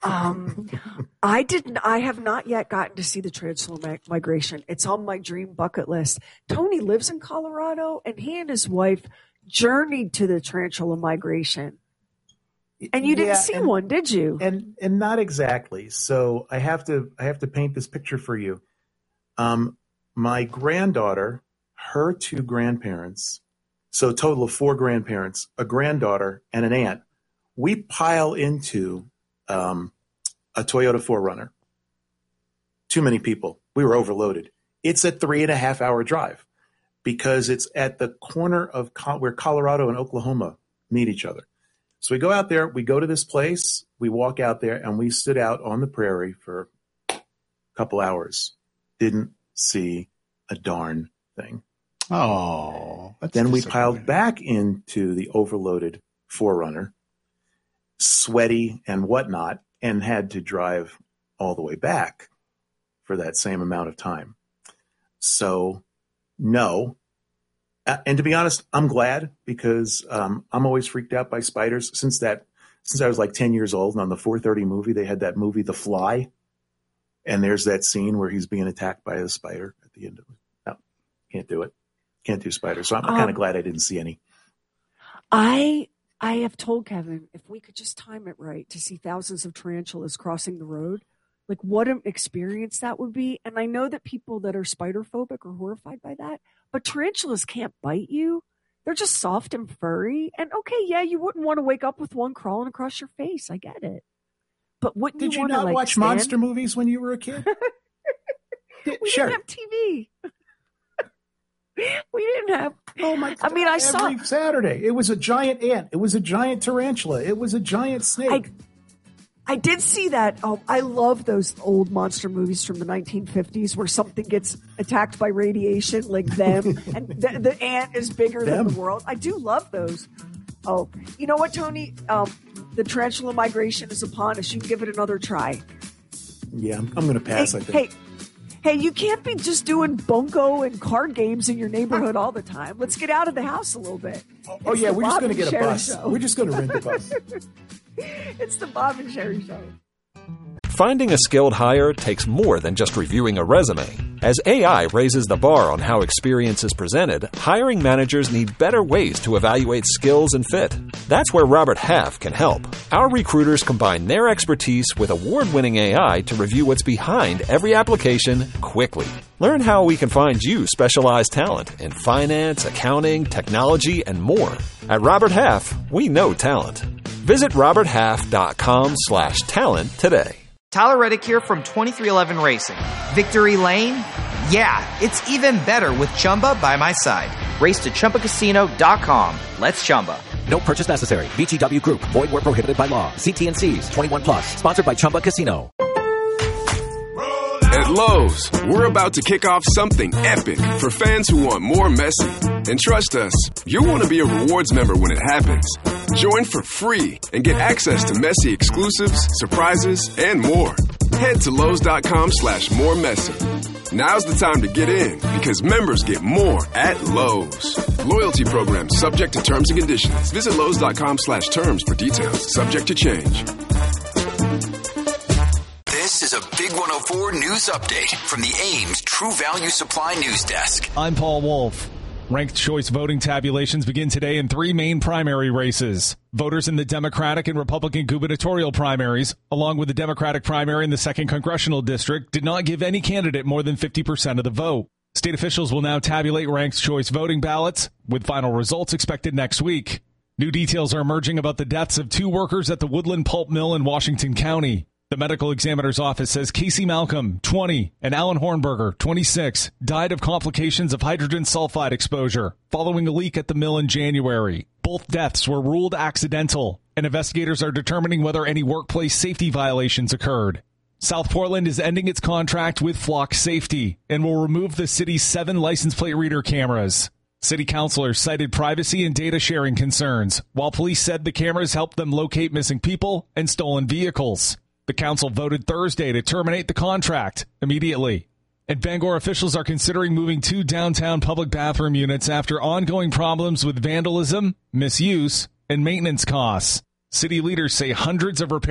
I have not yet gotten to see the tarantula migration. It's on my dream bucket list. Tony lives in Colorado, and he and his wife journeyed to the tarantula migration. And you didn't see one, did you? And not exactly. So I have to paint this picture for you. My granddaughter, her two grandparents, so a total of 4 grandparents, a granddaughter, and an aunt. We pile into a Toyota 4Runner. Too many people. We were overloaded. It's a 3.5-hour drive because it's at the corner of where Colorado and Oklahoma meet each other. So we go out there, we go to this place, we walk out there, and we stood out on the prairie for a couple hours. Didn't see a darn thing. Oh. Then we piled back into the overloaded 4Runner, sweaty and whatnot, and had to drive all the way back for that same amount of time. So, no. And to be honest, I'm glad because I'm always freaked out by spiders. Since I was like 10 years old, and on the 4:30 movie, they had that movie, The Fly. And there's that scene where he's being attacked by a spider at the end of it. No, can't do it. Can't do spiders. So I'm kind of glad I didn't see any. I have told Kevin, if we could just time it right to see thousands of tarantulas crossing the road, like what an experience that would be. And I know that people that are spider phobic are horrified by that, but tarantulas can't bite you. They're just soft and furry. And okay, yeah, you wouldn't want to wake up with one crawling across your face. I get it. But wouldn't Did you you want not to like watch monster movies when you were a kid? We Sure. didn't have TV. We didn't have. Oh my God! I mean, I saw every Saturday. It was a giant ant. It was a giant tarantula. It was a giant snake. I did see that. Oh, I love those old monster movies from the 1950s where something gets attacked by radiation, like them, and the ant is bigger than the world. I do love those. Oh, you know what, Tony? The tarantula migration is upon us. You can give it another try. Yeah, I'm going to pass. I think. Hey, you can't be just doing bunco and card games in your neighborhood all the time. Let's get out of the house a little bit. Oh yeah, we're just going to get a bus. We're just going to rent a bus. It's the Bob and Sherry Show. Finding a skilled hire takes more than just reviewing a resume. As AI raises the bar on how experience is presented, hiring managers need better ways to evaluate skills and fit. That's where Robert Half can help. Our recruiters combine their expertise with award-winning AI to review what's behind every application quickly. Learn how we can find you specialized talent in finance, accounting, technology, and more. At Robert Half, we know talent. Visit roberthalf.com/talent today. Tyler Reddick here from 2311 Racing. Victory Lane? Yeah, it's even better with Chumba by my side. Race to ChumbaCasino.com. Let's Chumba. No purchase necessary. VGW Group. Void where prohibited by law. See T&Cs. 21 plus. Sponsored by Chumba Casino. At Lowe's, we're about to kick off something epic for fans who want more Messi. And trust us, you'll want to be a rewards member when it happens. Join for free and get access to Messi exclusives, surprises, and more. Head to Lowe's.com/moremessy. Now's the time to get in because members get more at Lowe's. Loyalty program subject to terms and conditions. Visit Lowe's.com/terms for details. Subject to change. This is a Big 104 news update from the Ames True Value Supply News Desk. I'm Paul Wolf. Ranked choice voting tabulations begin today in 3 main primary races. Voters in the Democratic and Republican gubernatorial primaries, along with the Democratic primary in the 2nd Congressional District, did not give any candidate more than 50% of the vote. State officials will now tabulate ranked choice voting ballots, with final results expected next week. New details are emerging about the deaths of 2 workers at the Woodland Pulp Mill in Washington County. The medical examiner's office says Casey Malcolm, 20, and Alan Hornberger, 26, died of complications of hydrogen sulfide exposure following a leak at the mill in January. Both deaths were ruled accidental, and investigators are determining whether any workplace safety violations occurred. South Portland is ending its contract with Flock Safety and will remove the city's 7 license plate reader cameras. City councilors cited privacy and data sharing concerns, while police said the cameras helped them locate missing people and stolen vehicles. The council voted Thursday to terminate the contract immediately. And Bangor officials are considering moving 2 downtown public bathroom units after ongoing problems with vandalism, misuse, and maintenance costs. City leaders say hundreds of repairs